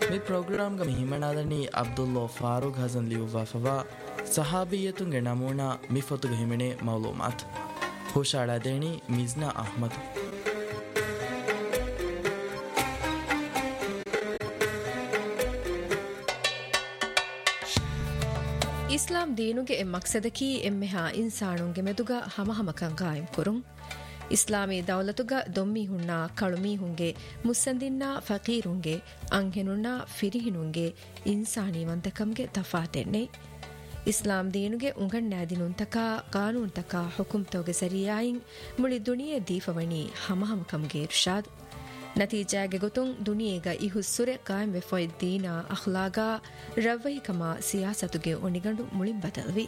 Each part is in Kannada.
මේ ප්‍රෝග්‍රෑම් ಗ ಮಿಹಿಮನಾದನಿ ಅಬ್ದುಲ್ಲಾ ಫಾರೂಕ್ ಹಸನ್ ಲಿಯುವಾಫವಾ ಸಹಾಬಿಯತುಂಗೆ ನಮೂನಾ ಮಿಫತುಗೆ ಹಿಮನೆ ಮೌಲೂಮಾತ್ ಹುಷಾಳಾದೇಣಿ ಮಿಜ್ನಾ ಅಹ್ಮದ್ ಇಸ್ಲಾಂ ದೀನುಗೆ ಮಕ್ಸದಕಿ ಎಮ್ಮೆಹಾ ಇನ್ಸಾನುಂಗೆ ಮೆದುಗ ಹಮಹಮಕಂ ಕಾಯಂ ಕುರುಂ ಇಸ್ಲಾಮಿ ದೌಲತುಗ ದೊಮ್ಮಿ ಹುಣ್ಣ ಕಳುಮಿ ಹುಂಗೆ ಮುಸ್ಸಂದಿನ್ನ ಫಕೀರುಂಗೆ ಅಂಹೆನುಣ್ಣ ಫಿರಿಹಿನುಂಗೆ ಇನ್ಸಾನಿವಂತಕಂಗೆ ತಫಾತೆನ್ನೆ ಇಸ್ಲಾಂ ದೀನುಗೆ ಉಂಗಣ್ಣಾದಿನುಂತಕ ಕಾನೂನ್ತಕ ಹುಕುಮ್ತೋಗೆ ಸರಿಯಾಯಿಂ ಮುಳಿ ದುನಿಯೆ ದೀಫವಣಿ ಹಮಹಮಕಂಗೆ ಇರ್ಷಾದ್ ನತೀಜಾಗೆ ಗೊತ್ತುಂ ದುನಿಯೆಗ ಈ ಹುಸ್ಸುರೆ ಕಾಯಂ ವೆಫೊಯ್ ದೀನ ಅಖ್ಲಾಗ ರವ್ವಹಿಕಮ ಸಿಯಾಸತುಗೆ ಒಣಿಗಂಡು ಮುಳಿಂ ಬದಲ್ವಿ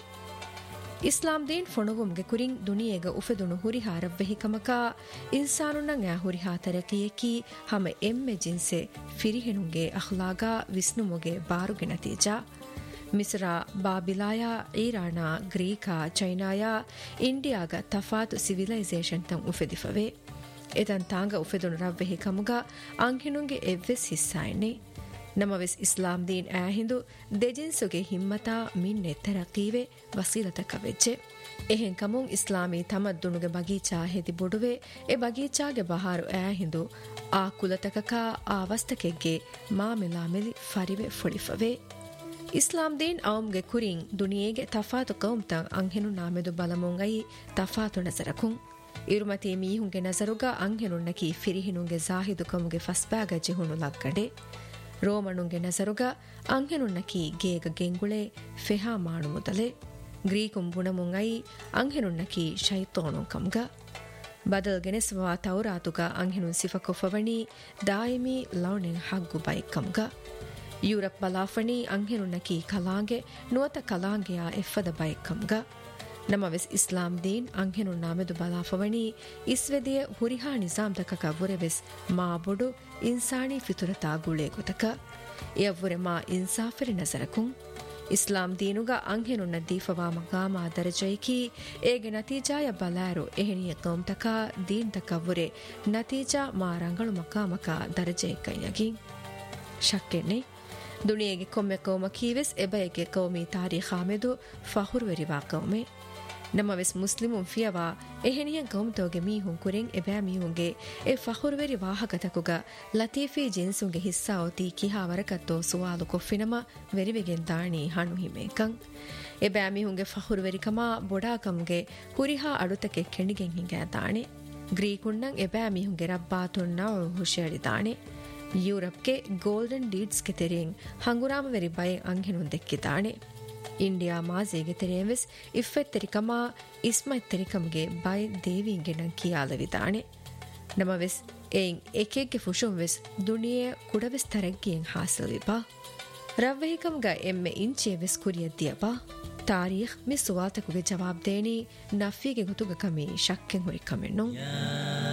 ಇಸ್ಲಾಂ ದೀನ್ ಫೊಣಗುಮ್ಗೆ ಕುರಿಂ ದುನಿಯೆಗ ಉಫೆದುಣು ಹುರಿಹಾ ರವ್ವಹಿಕಮಕ ಇನ್ಸಾನುನ್ನಂ ಆ ಹುರಿಹಾ ತರಕಿಯಕಿ ಹಮ ಎಮ್ಮೆ ಜಿನ್ಸೆ ಫಿರಿಹೆನುಂಗೆ ಅಖ್ಲಾಗ ವಿಸ್ನುಮುಗೆ ಬಾರುಗೆ ನತೀಜಾ ಮಿಸ್ರ ಬಾಬಿಲಾಯ ಈರಾಣ ಗ್ರೀಕ ಚೈನಾಯ ಇಂಡಿಯಾಗ ತಫಾತು ಸಿವಿಲೈಸೇಷನ್ ತಂ ಉಫೆದಿಫವೆ ಎದನ್ ತಾಂಗ ಉಫೆದುಣು ರವ್ವೆಹಿ ಕಮುಗ ಅಂಹಿನುಂಗೆ ಎವ್ವೆಸ್ ಹಿಸ್ಸಾಯನೆ ನಮವೆಸ್ ಇಸ್ಲಾಂ ದೀನ್ ಆಹಿಂದು ದೆಜಿನ್ಸುಗೆ ಹಿಮ್ಮತಾ ಮಿನ್ನೆ ತರಕೀವೆ ವಸೀಲತಕ ವೆಜ್ಜೆ ಎಹೆನ್ ಕಮುಂ ಇಸ್ಲಾಮಿ ತಮದ್ದುಣುಗೆ ಬಗೀಚಾ ಹೆದಿ ಬೊಡುವೆ ಎ ಬಗೀಚಾಗೆ ಬಹಾರು ಆಹಿಂದು ಆ ಕುಲತಕಕ ಆ ವಸ್ತಕೆಗ್ಗೆ ಮಾಮೆಲಾ ಮೆಲಿ ಫರಿವೆ ಫೊಳಿಫವೆ ಇಸ್ಲಾಂ Deen ಅವಮ್ಗೆ ಕುರಿಂ ದುನಿಯೆಗೆ ತಫಾತು ಕೌಮ್ತಂ ಅಂಹೆನು ನಾಮೆದು ಬಲಮುಂ I ತಫಾತು ನಜರಕುಂ ಇರುಮತಿ ಮೀಹುಂಗೆ ನಜರುಗ ಅಂಹೆನುನ್ನಕಿ ಫಿರಿಹಿನುಂಗೆ ಜಾಹಿದು ಕಮುಗೆ ಫಸ್ಬಾಗ ಜಿಹುಣು ಲಗ್ಗಡೆ ರೋಮನುಂಗೆ ನಜರುಗ ಅಂಹೆನುನ್ನಕಿ ಗೇಗ ಗೆಂಗುಳೆ ಫೆಹಾ ಮಾಣು ಮುದಲೆ ಗ್ರೀಕುಂ ಬುಣಮುಂ I ಅಂಹೆನುನ್ನಕಿ ಶೈತೋಣುಂ ಕಮ್ಗ ಬದಲ್ಗೆನೆಸುವ ತೌರಾತುಗ ಅಂಹೆನುನ್ ಸಿಫಕೊಫವಣಿ ದಾಯಿಮಿ ಲೌಣೆನ್ ಹಗ್ಗು by ಕಮ್ಗ ಯೂರಪ್ ಬಲಾಫಣಿ ಅಂಹೆನುನ್ನಕಿ ಕಲಾಂಗೆ ನುವತ ಕಲಾಂಗೆಯ ಎಫ್ಫದ by ಕಮ್ಗ ನಮವೆಸ್ ಇಸ್ಲಾಂ ದೀನ್ ಅಂಹೆನು ನಾಮೆದು ಬಲಾಫವಣಿ ಇಸ್ವೆದಿಯ ಹುರಿಹಾ ನಿಜಾಮ್ ತಕಕ ವುರೆವೆಸ್ ಮಾ ಬೊಡು ಇನ್ಸಾನಿ ಫಿತುರತಾ ಗುಳೆ ಗೊತಕ ಎವ್ವುರೆ ಮಾ ಇನ್ಸಾಫಿರಿ ನಜರಕುಂ ಇಸ್ಲಾಂ ದೀನುಗ ಅಂಹೆನುನ್ನ ದೀಫವಾ ಮಗಾಮಾ ದರಜೈಕಿ ಏಗೆ ನತೀಜಾಯ ಬಲಾರು ಎಹೆನಿಯ ಕೌಮ್ತಕ ದೀನ್ ತಕವ್ವುರೆ ನತೀಜಾ ಮಾ ರಂಗಳು ಮಕಾಮಕ ದರಜೈಕೈಯಗಿ ಶಕ್ಕೆನ್ನೆ ದುನಿಯೆಗೆ ಕೊಮ್ಮೆ ಕೌಮ ಕೀವೆಸ್ ಎಬಯಗೆ ಕೌಮಿ ತಾರೀಖಾ ಮೆದು ಫಹುರ್ವೆರಿವಾ ಕೌಮೆ ನಮವೆಸ್ ಮುಸ್ಲಿಮುನ್ ಫಿಯವಾ ಎಹೆನಿಯನ್ ಕೌಮ್ತೋಗೆ ಮೀಹುನ್ ಕುರೆಂ ಎಬෑ ಮೀಹುನ್ಗೆ ಎ ಫಹುರ್ವೆರಿ ವಾಹಕತಕುಗ ಲತೀಫಿ ಜಿನ್ಸುಂಗೆ ಹಿಸ್ಸಾವತಿ ಕಿಹಾ ವರಕತ್ತೋ ಸುವಾಲು ಕೊಫಿನಮ ವೆರಿವೆಗೆನ್ ದಾಣಿ ಹಣ್ಣು ಹಿಮೇಕಂ ಎಬෑ ಮೀಹುನ್ಗೆ ಫಹುರ್ವೆರಿಕಮ ಬೊಡಾಕಂಗೆ ಹುರಿಹಾ ಅಡುತಕೆ ಕೆಣಿಗೆನ್ ಹಿಂಗೆ ದಾಣೆ ಗ್ರೀಕುನ್ನಂ ಎಬෑ ಮೀಹುನ್ಗೆ ರಬ್ಬಾತುನ್ನಾ ಹುಷೇಳಿ ದಾಣೆ ಯೂರಪ್ಗೆ ಗೋಲ್ಡನ್ ಡೀಡ್ಸ್ಗೆ ತೆರೆಂ ಹಂಗುರಾಮವೆರಿ ಬೈ ಅಂಹೆನುನ್ ದೆಕ್ಕಿದಾಣೆ ಇಂಡಿಯಾ ಮಾಜೆಗೆ ತೆರೆಯವೆಸ್ ಇಫ್ಫೆತ್ತೆರಿಕಮ ಇಸ್ಮೈತ್ತೆರಿಕಮ್ಗೆ ಬೈ ದೇವಿಂಗೆ ನಂ ಕಿಯಾಲವಿದಾಣೆ ನಮವೆಸ್ ಏಂ ಎಕೆಗ್ಗೆ ಫುಶುಂವೆಸ್ ದುನಿಯೆ ಕುಡವೆಸ್ ತರಗ್ಗಿಯಂ ಹಾಸಲಿಬಾ ರವ್ವೆಹಿಕಮ್ಗ ಎಮ್ಮೆ ಇಂಚಿಯವೆಸ್ ಕುರಿಯದ್ದಿಯಬಾ ತಾರೀಖ್ ಮಿ ಸುವಾತಕುಗೆ ಜವಾಬ್ ದೇನಿ ನಫೀಗೆ ಗುತುಗ ಕಮಿ ಶಕ್ಕೆಂ ಹುರಿ ಕಮೆನ್ನೊ